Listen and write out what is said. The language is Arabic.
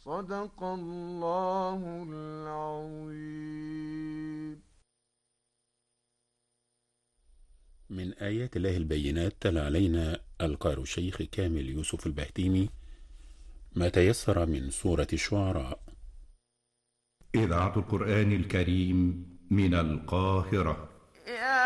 صدق الله العظيم. من آيات الله البينات تلا علينا القارئ الشيخ كامل يوسف البهتيمي ما تيسر من سورة الشعراء. إذاعة القرآن الكريم من القاهرة.